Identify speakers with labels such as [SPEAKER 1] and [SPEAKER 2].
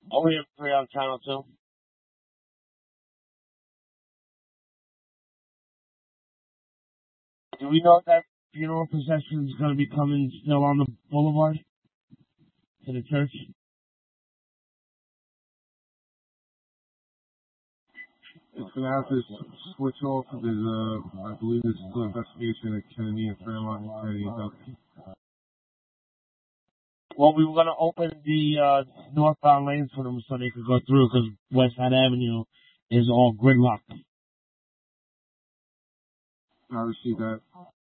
[SPEAKER 1] Oh, we have 3 on Channel 2. Do we know if that funeral procession is going to be coming still on the boulevard to the church?
[SPEAKER 2] It's going to have to switch off. There's I believe there's still investigation at Kennedy and Fairmont and Kennedy and Duncan.
[SPEAKER 1] Well, we were going to open the northbound lanes for them so they could go through because West Side Avenue is all gridlocked.
[SPEAKER 2] I received that.